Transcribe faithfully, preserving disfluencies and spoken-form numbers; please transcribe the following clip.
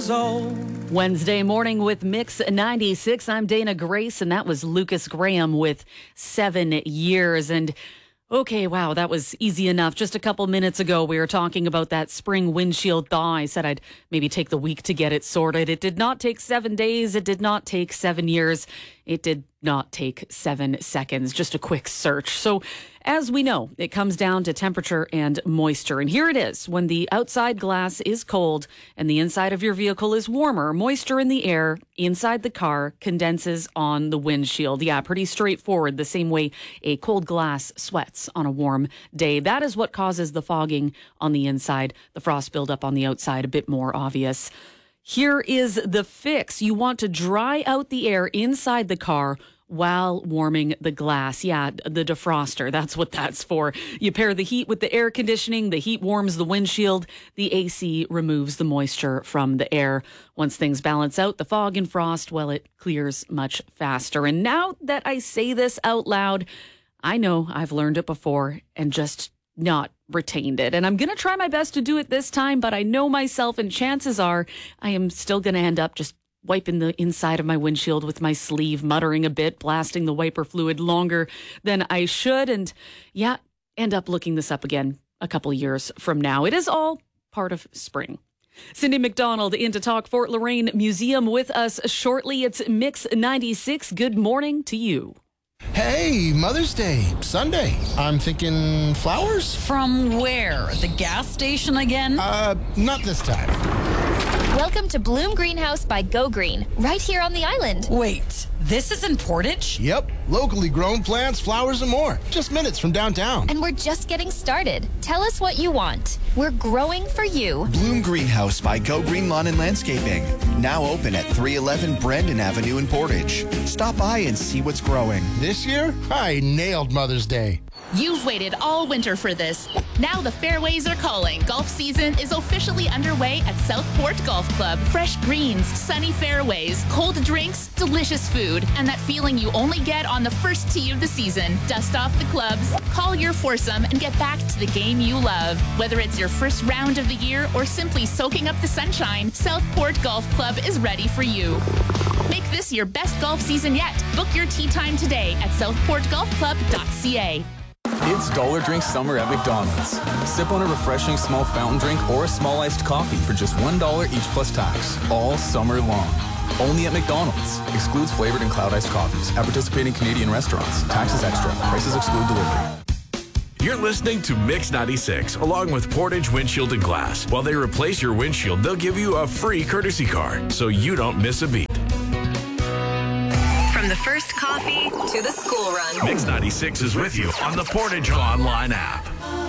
years old. Wednesday morning with Mix ninety-six. I'm Dana Grace, and that was Lucas Graham with Seven Years. And okay, wow, that was easy enough. Just a couple minutes ago, we were talking about that spring windshield thaw. I said I'd maybe take the week to get it sorted. It did not take seven days. It did not take seven years. It did not take seven seconds. Just a quick search. So as we know, it comes down to temperature and moisture. And here it is. When the outside glass is cold and the inside of your vehicle is warmer, moisture in the air inside the car condenses on the windshield. Yeah, pretty straightforward. The same way a cold glass sweats on a warm day. That is what causes the fogging on the inside, the frost buildup on the outside, a bit more obvious. Here is the fix. You want to dry out the air inside the car while warming the glass. Yeah, the defroster, that's what that's for. You pair the heat with the air conditioning. The heat warms the windshield. The A C removes the moisture from the air. Once things balance out, the fog and frost, well, it clears much faster. And now that I say this out loud, I know I've learned it before and just not retained it. And I'm going to try my best to do it this time, but I know myself, and chances are I am still going to end up just wiping the inside of my windshield with my sleeve, muttering a bit, blasting the wiper fluid longer than I should, and yeah, end up looking this up again a couple years from now. It is all part of spring. Cindy McDonald in to talk Fort Loraine Museum with us shortly. It's Mix ninety-six. Good morning to you. Hey, Mother's Day, Sunday. I'm thinking flowers? From where? The gas station again? Uh, not this time. Welcome to Bloom Greenhouse by Go Green, right here on the island. Wait, this is in Portage? Yep, locally grown plants, flowers, and more. Just minutes from downtown. And we're just getting started. Tell us what you want. We're growing for you. Bloom Greenhouse by Go Green Lawn and Landscaping. Now open at three eleven Brandon Avenue in Portage. Stop by and see what's growing. This year, I nailed Mother's Day. You've waited all winter for this. Now the fairways are calling. Golf season is officially underway at Southport Golf Club. Fresh greens, sunny fairways, cold drinks, delicious food, and that feeling you only get on the first tee of the season. Dust off the clubs, call your foursome, and get back to the game you love. Whether it's your first round of the year or simply soaking up the sunshine, Southport Golf Club is ready for you. Make this your best golf season yet. Book your tee time today at southport golf club dot c a. It's Dollar Drink Summer at McDonald's. Sip on a refreshing small fountain drink or a small iced coffee for just one dollar each plus tax, all summer long. Only at McDonald's. Excludes flavored and cloud iced coffees at participating Canadian restaurants. Taxes extra. Prices exclude delivery. You're listening to Mix ninety-six, along with Portage Windshield and Glass. While they replace your windshield, they'll give you a free courtesy car, so you don't miss a beat. From the first coffee to the school run. Mix ninety-six is with you on the Portage online app.